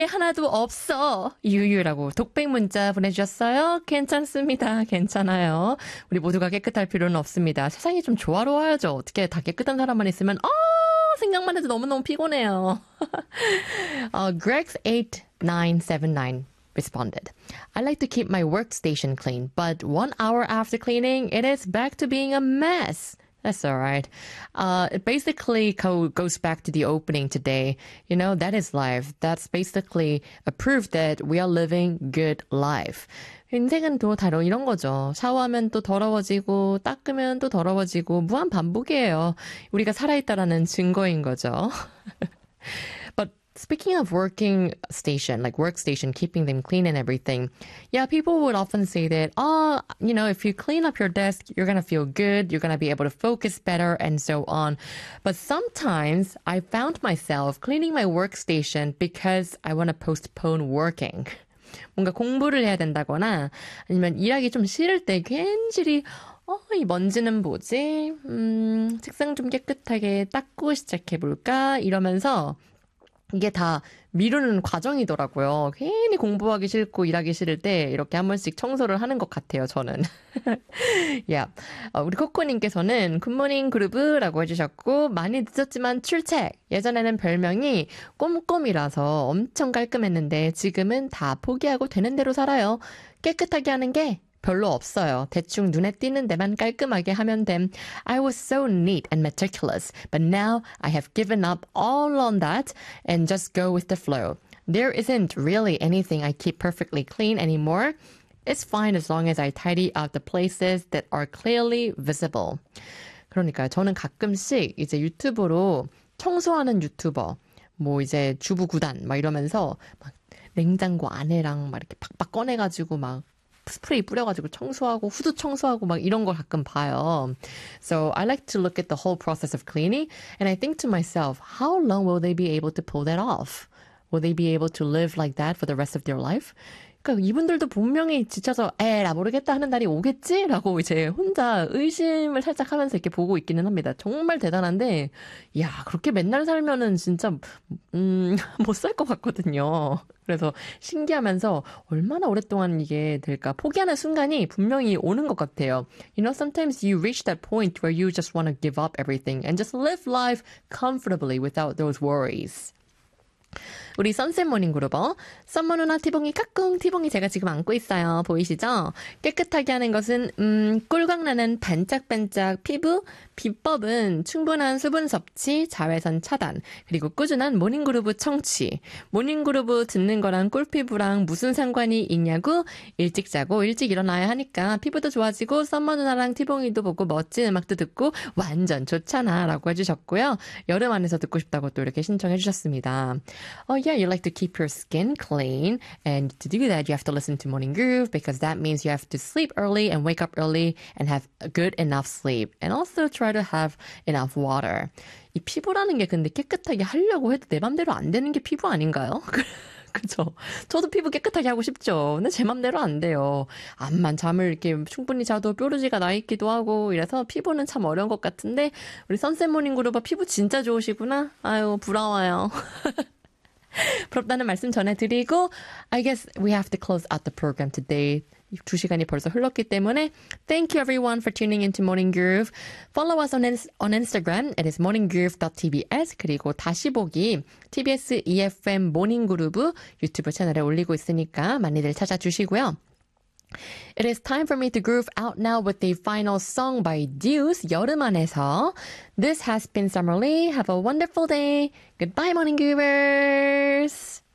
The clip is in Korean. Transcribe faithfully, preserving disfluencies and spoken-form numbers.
하나도 없어. 유유라고 독백 문자 보내주셨어요. 괜찮습니다. 괜찮아요. 우리 모두가 깨끗할 필요는 없습니다. 세상이 좀 조화로워야죠. 어떻게 다 깨끗한 사람만 있으면 아 생각만 해도 너무너무 피곤해요. uh, Grex eight nine seven nine responded. I like to keep my workstation clean, but one hour after cleaning, it is back to being a mess. That's all right. Uh, it basically co- goes back to the opening today. You know, that is life. That's basically a proof that we are living good life. 인생은 또 다른 이런 거죠. 샤워하면 또 더러워지고 닦으면 또 더러워지고 무한 반복이에요. 우리가 살아있다라는 증거인 거죠. But speaking of working station, like workstation, keeping them clean and everything, yeah, people would often say that, oh, you know, if you clean up your desk, you're going to feel good, you're going to be able to focus better, and so on. But sometimes I found myself cleaning my workstation because I want to postpone working. 뭔가 공부를 해야 된다거나 아니면 일하기 좀 싫을 때 괜시리 어, 이 먼지는 뭐지? 음, 책상 좀 깨끗하게 닦고 시작해볼까? 이러면서 이게 다 미루는 과정이더라고요. 괜히 공부하기 싫고 일하기 싫을 때 이렇게 한 번씩 청소를 하는 것 같아요, 저는. yeah. 어, 우리 코코님께서는 굿모닝 그루브라고 해주셨고 많이 늦었지만 출첵. 예전에는 별명이 꼼꼼이라서 엄청 깔끔했는데 지금은 다 포기하고 되는 대로 살아요. 깨끗하게 하는 게 별로 없어요. 대충 눈에 띄는 데만 깔끔하게 하면 됨. I was so neat and meticulous, but now I have given up all on that and just go with the flow. There isn't really anything I keep perfectly clean anymore. It's fine as long as I tidy up the places that are clearly visible. 그러니까요. 저는 가끔씩 이제 유튜브로 청소하는 유튜버, 뭐 이제 주부 구단 막 이러면서 막 냉장고 안에랑 막 이렇게 팍팍 꺼내가지고 막 스프레이 뿌려가지고 청소하고 후드 청소하고 막 이런 걸 가끔 봐요. So I like to look at the whole process of cleaning and I think to myself, how long will they be able to pull that off? Will they be able to live like that for the rest of their life? 그러니까 이분들도 분명히 지쳐서 에라 모르겠다 하는 날이 오겠지라고 이제 혼자 의심을 살짝 하면서 이렇게 보고 있기는 합니다. 정말 대단한데 야 그렇게 맨날 살면은 진짜 음, 못 살 것 같거든요. 그래서 신기하면서 얼마나 오랫동안 이게 될까 포기하는 순간이 분명히 오는 것 같아요. You know, sometimes you reach that point where you just want to give up everything and just live life comfortably without those worries. 우리 선셋 모닝 그루버 썸머 누나 티봉이 까꿍 티봉이 제가 지금 안고 있어요. 보이시죠? 깨끗하게 하는 것은 음, 꿀광나는 반짝반짝 피부 비법은 충분한 수분 섭취, 자외선 차단 그리고 꾸준한 모닝 그루브 청취. 모닝 그루브 듣는 거랑 꿀피부랑 무슨 상관이 있냐고 일찍 자고 일찍 일어나야 하니까 피부도 좋아지고 썸머 누나랑 티봉이도 보고 멋진 음악도 듣고 완전 좋잖아 라고 해주셨고요. 여름 안에서 듣고 싶다고 또 이렇게 신청해 주셨습니다. Oh yeah, you like to keep your skin clean, and to do that you have to listen to Morning Groove because that means you have to sleep early and wake up early and have a good enough sleep, and also try to have enough water. 이 피부라는 게 근데 깨끗하게 하려고 해도 내 맘대로 안 되는 게 피부 아닌가요? 그죠? 저도 피부 깨끗하게 하고 싶죠. 근데 제 맘대로 안 돼요. 암만 잠을 이렇게 충분히 자도 뾰루지가 나 있기도 하고 이래서 피부는 참 어려운 것 같은데 우리 선셋 모닝 그룹 피부 진짜 좋으시구나. 아유 부러워요. 부럽다는 말씀 전해드리고 I guess we have to close out the program today. 두 시간이 벌써 흘렀기 때문에 Thank you everyone for tuning into Morning Groove. Follow us on, on Instagram. It is morninggroove dot t b s 그리고 다시 보기 티비에스 이에프엠 모닝그루브 유튜브 채널에 올리고 있으니까 많이들 찾아주시고요. It is time for me to groove out now with the final song by Deuce, 여름 안에서. This has been Summer Lee. Have a wonderful day. Goodbye, Morning Groovers!